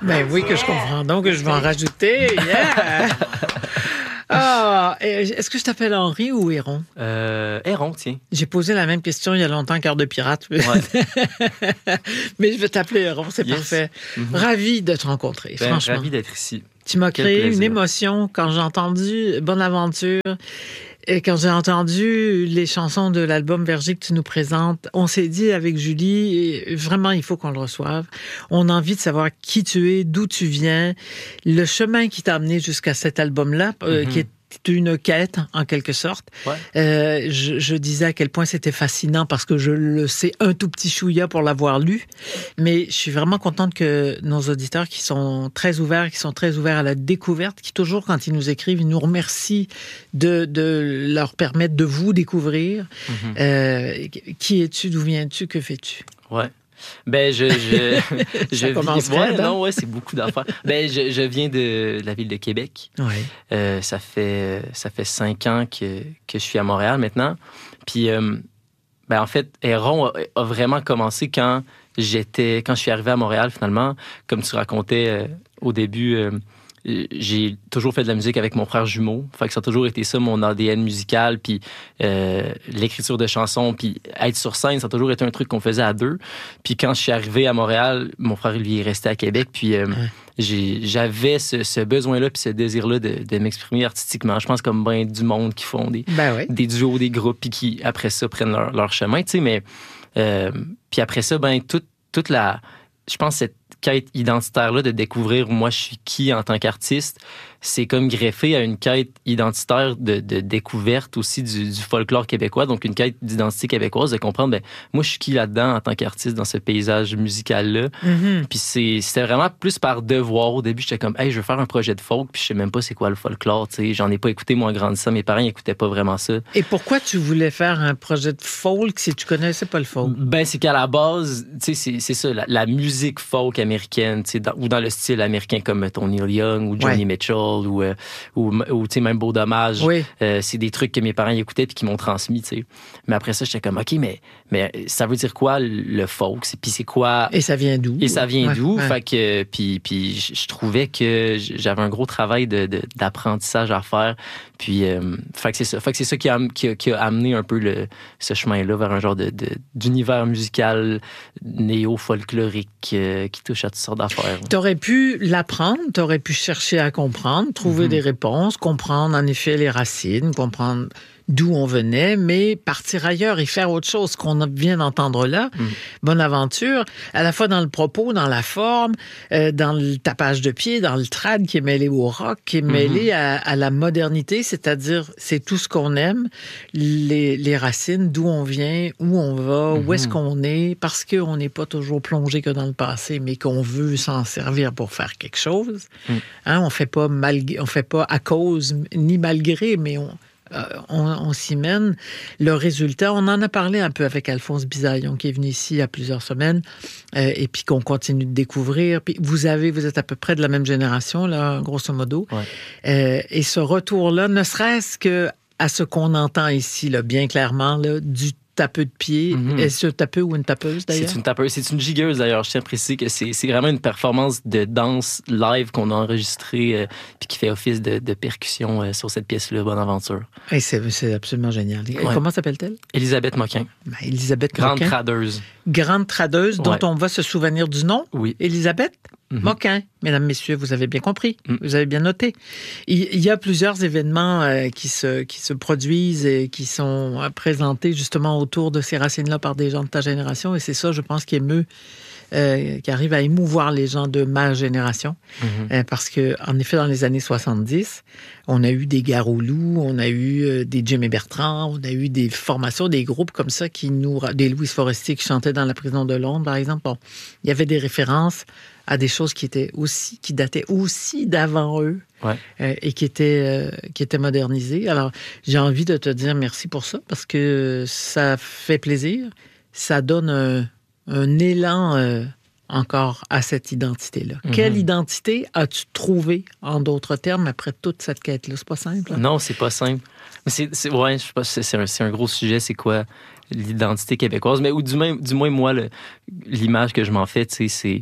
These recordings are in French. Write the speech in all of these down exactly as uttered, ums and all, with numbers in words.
Ben oui, que je comprends. Donc, je vais en rajouter. Yeah! Ah, est-ce que je t'appelle Henri ou Héron? Euh, Héron, tiens. J'ai posé la même question il y a longtemps, Cœur de pirate. Ouais. Mais je vais t'appeler Héron, c'est yes. Parfait. Mm-hmm. Ravi de te rencontrer, ben, franchement. Ravi d'être ici. Tu m'as Quel créé plaisir. Une émotion quand j'ai entendu Bonne Aventure. Et quand j'ai entendu les chansons de l'album Verger que tu nous présentes, on s'est dit avec Julie, vraiment, il faut qu'on le reçoive. On a envie de savoir qui tu es, d'où tu viens, le chemin qui t'a amené jusqu'à cet album-là, euh, mm-hmm. qui est une quête, en quelque sorte. Ouais. Euh, je, je disais à quel point c'était fascinant parce que je le sais un tout petit chouïa pour l'avoir lu. Mais je suis vraiment contente que nos auditeurs qui sont très ouverts, qui sont très ouverts à la découverte, qui toujours, quand ils nous écrivent, ils nous remercient de, de leur permettre de vous découvrir. Mm-hmm. Euh, qui es-tu? D'où viens-tu? Que fais-tu? Ouais. Ben, je... je, je vis... ouais, non, ouais, c'est beaucoup d'affaires. Ben, je, je viens de la ville de Québec. Ouais. Euh, ça fait ça fait cinq ans que, que je suis à Montréal maintenant. Puis, euh, ben, en fait, Héron a, a vraiment commencé quand j'étais... Quand je suis arrivé à Montréal, finalement, comme tu racontais euh, au début... Euh, j'ai toujours fait de la musique avec mon frère jumeau. Fait que ça a toujours été ça, mon A D N musical, puis euh, l'écriture de chansons, puis être sur scène, ça a toujours été un truc qu'on faisait à deux. Puis quand je suis arrivé à Montréal, mon frère, lui, est resté à Québec, puis euh, ouais. j'ai, j'avais ce, ce besoin-là, puis ce désir-là de, de m'exprimer artistiquement. Je pense comme ben du monde qui font des, ben oui. des duos, des groupes, puis qui, après ça, prennent leur, leur chemin, tu sais, mais... Euh, puis après ça, ben toute, toute la... Je pense cette quête identitaire-là de découvrir moi je suis qui en tant qu'artiste, c'est comme greffé à une quête identitaire de, de découverte aussi du, du folklore québécois, donc une quête d'identité québécoise, de comprendre, ben moi je suis qui là-dedans en tant qu'artiste dans ce paysage musical-là. Mm-hmm. Puis c'est, c'était vraiment plus par devoir. Au début, j'étais comme, hey, je veux faire un projet de folk, puis je sais même pas c'est quoi le folklore, tu sais, j'en ai pas écouté moi en grandissant, mes parents n'écoutaient pas vraiment ça. Et pourquoi tu voulais faire un projet de folk si tu connaissais pas le folk? Ben c'est qu'à la base, tu sais, c'est, c'est ça, la, la musique folk américaine, tu sais, dans, ou dans le style américain comme Tony Young ou Johnny ouais. Mitchell ou, euh, ou, ou tu sais, même Beau Dommage. Oui. Euh, c'est des trucs que mes parents écoutaient puis qui m'ont transmis, tu sais. Mais après ça, j'étais comme, OK, mais, mais ça veut dire quoi le folk? Puis c'est quoi... Et ça vient d'où? Et ça vient ouais, d'où? Ouais. Fait que, puis, puis je trouvais que j'avais un gros travail de, de, d'apprentissage à faire. Puis, euh, fait que c'est ça. Fait que c'est ça qui a, qui a, qui a amené un peu le, ce chemin-là vers un genre de, de, d'univers musical néo-folklorique euh, qui touche à toutes sortes d'affaires. T'aurais pu l'apprendre, t'aurais pu chercher à comprendre, trouver mm-hmm. des réponses, comprendre en effet les racines, comprendre d'où on venait, mais partir ailleurs et faire autre chose qu'on vient d'entendre là. Mm. Bonne Aventure, à la fois dans le propos, dans la forme, euh, dans le tapage de pied, dans le trad qui est mêlé au rock, qui est mêlé mm-hmm. à, à la modernité, c'est-à-dire c'est tout ce qu'on aime, les, les racines, d'où on vient, où on va, mm-hmm. où est-ce qu'on est, parce qu'on n'est pas toujours plongé que dans le passé, mais qu'on veut s'en servir pour faire quelque chose. Mm. Hein, on fait pas malgré, on fait pas à cause ni malgré, mais on Euh, on, on s'y mène. Le résultat, on en a parlé un peu avec Alphonse Bisaillon, qui est venu ici il y a plusieurs semaines, euh, et puis qu'on continue de découvrir. Puis vous avez, vous êtes à peu près de la même génération, là, grosso modo. Ouais. Euh, et ce retour-là, ne serait-ce que à ce qu'on entend ici, là, bien clairement, là, du tapeux de pied. Mm-hmm. Est-ce un tapeux ou une tapeuse, d'ailleurs? C'est une tapeuse. C'est une gigueuse, d'ailleurs. Je tiens à préciser que c'est, c'est vraiment une performance de danse live qu'on a enregistrée euh, puis qui fait office de, de percussion euh, sur cette pièce-là, Bonne Aventure. Hey, c'est, c'est absolument génial. Et ouais. Comment s'appelle-t-elle? Élisabeth Moquin. Ben, Élisabeth Grande Moquin. tradeuse. Grande tradeuse, dont ouais. on va se souvenir du nom. Oui. Élisabeth mm-hmm. Moquin. Mesdames, messieurs, vous avez bien compris. Mm. Vous avez bien noté. Il, il y a plusieurs événements euh, qui, se, qui se produisent et qui sont euh, présentés justement autour de ces racines-là par des gens de ta génération. Et c'est ça, je pense, qui émeut, euh, qui arrive à émouvoir les gens de ma génération. Mm-hmm. Euh, parce que, en effet, dans les années soixante-dix, on a eu des Garoulou, on a eu euh, des Jimmy Bertrand, on a eu des formations, des groupes comme ça qui nous... Des Louise Forestier qui chantaient dans la prison de Londres, par exemple. Bon, il y avait des références à des choses qui étaient aussi, qui dataient aussi d'avant eux. Ouais. Euh, et qui étaient, euh, qui étaient modernisées. Alors, j'ai envie de te dire merci pour ça, parce que ça fait plaisir. Ça donne un, un élan euh, encore à cette identité-là. Mm-hmm. Quelle identité as-tu trouvé, en d'autres termes, après toute cette quête-là? C'est pas simple. Hein? Non, c'est pas simple. C'est, c'est, ouais, je sais pas, c'est, c'est, un, c'est un gros sujet, c'est quoi l'identité québécoise? Mais ou du, même, du moins, moi, le, l'image que je m'en fais, tu sais, c'est...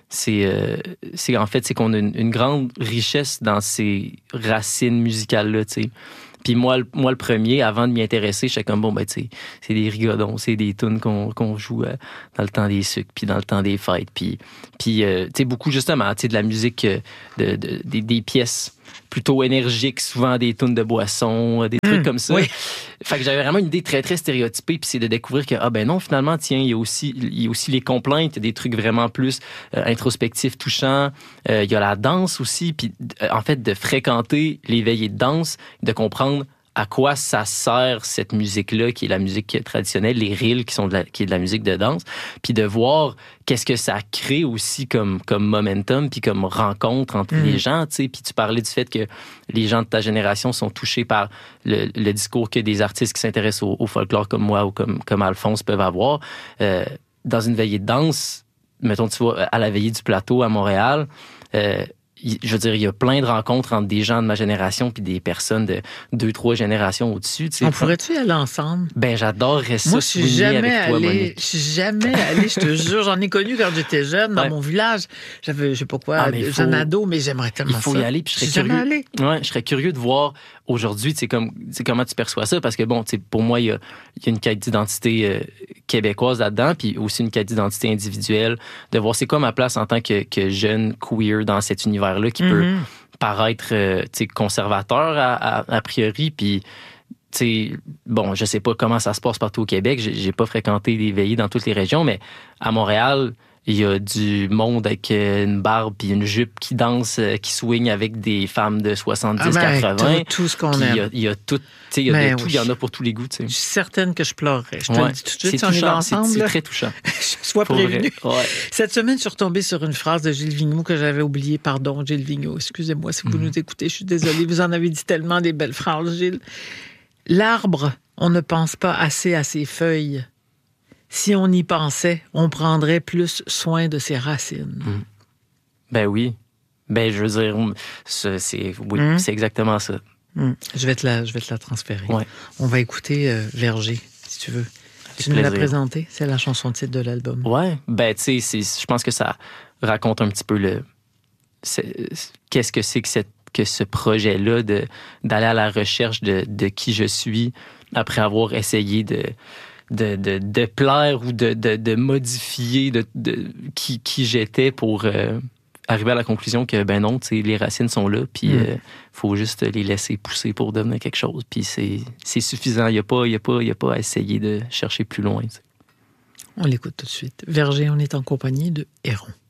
c'est, euh, c'est en fait, c'est qu'on a une, une grande richesse dans ces racines musicales-là, tu sais. Puis moi, moi, le premier, avant de m'y intéresser, j'étais comme, bon, ben, tu sais, c'est des rigodons, c'est des tunes qu'on, qu'on joue euh, dans le temps des sucres, puis dans le temps des fêtes. Puis, puis euh, tu sais, beaucoup, justement, tu sais, de la musique, euh, de, de, des, des pièces plutôt énergiques, souvent des tunes de boissons, des trucs mmh, comme ça. Oui. Fait que j'avais vraiment une idée très, très stéréotypée, puis c'est de découvrir que, ah ben non, finalement, tiens, il y a aussi, il y a aussi les complaintes, il y a des trucs vraiment plus euh, introspectifs, touchants. Euh, il y a la danse aussi, puis euh, en fait, de fréquenter les veillées de danse, de comprendre à quoi ça sert cette musique-là, qui est la musique traditionnelle, les reels, qui sont de la, qui est de la musique de danse, puis de voir qu'est-ce que ça crée aussi comme, comme momentum, puis comme rencontre entre mmh. les gens, tu sais. Puis tu parlais du fait que les gens de ta génération sont touchés par le, le discours que des artistes qui s'intéressent au, au folklore comme moi ou comme, comme Alphonse peuvent avoir. Euh, dans une veillée de danse, mettons, tu vois, à la veillée du plateau à Montréal, euh, je veux dire, il y a plein de rencontres entre des gens de ma génération puis des personnes de deux, trois générations au-dessus. Tu sais. On pourrait-tu y aller ensemble? Ben, j'adorerais ça. Moi, je suis jamais allée. Je suis jamais allée, je te jure. J'en ai connu quand j'étais jeune, dans ouais. mon village. J'avais, je sais pas quoi, ah, faut... jeune ado, mais j'aimerais tellement ça. Il faut ça. y aller, puis je serais je curieux. Allé. Ouais, je serais curieux de voir aujourd'hui, tu sais, comme, comment tu perçois ça, parce que bon, tu sais, pour moi, il y a, il y a une quête d'identité euh, québécoise là-dedans, puis aussi une quête d'identité individuelle, de voir c'est quoi ma place en tant que, que jeune queer dans cet univers-là qui mm-hmm. peut paraître, euh, tu sais, conservateur a, a, a priori, puis tu sais, bon, je sais pas comment ça se passe partout au Québec, j'ai, j'ai pas fréquenté des veillées dans toutes les régions, mais à Montréal, il y a du monde avec une barbe puis une jupe qui danse, qui swing avec des femmes de soixante-dix quatre-vingts. Ah ben, tout, tout ce qu'on puis aime. Il y a, il y a tout, tu sais, il y a ben de tout, oui. il y en a pour tous les goûts, tu sais. Je suis certaine que je pleurerais. Je te ouais. le dis tout de suite, c'est si on est ensemble. C'est, c'est très touchant. Sois prévenu. Ouais. Cette semaine, je suis retombée sur une phrase de Gilles Vigneault que j'avais oubliée. Pardon, Gilles Vigneault, excusez-moi si vous mm. nous écoutez, je suis désolée. Vous en avez dit tellement des belles phrases, Gilles. L'arbre, on ne pense pas assez à ses feuilles. Si on y pensait, on prendrait plus soin de ses racines. Mmh. Ben oui. Ben, je veux dire, c'est, c'est, oui, mmh. c'est exactement ça. Mmh. Je vais te la, je vais te la transférer. Ouais. On va écouter euh, Verger, si tu veux. Avec tu nous l'as présenté, c'est la chanson titre de l'album. Ouais, ben tu sais, je pense que ça raconte un petit peu le... Qu'est-ce que c'est que, cette, que ce projet-là de, d'aller à la recherche de, de qui je suis après avoir essayé de... De, de, de plaire ou de, de, de modifier de, de, qui, qui j'étais pour euh, arriver à la conclusion que, ben non, les racines sont là, puis il mm. euh, faut juste les laisser pousser pour devenir quelque chose. Puis c'est, c'est suffisant. Il n'y a, a, a pas à essayer de chercher plus loin. T'sais. On l'écoute tout de suite. Verger, on est en compagnie de Héron.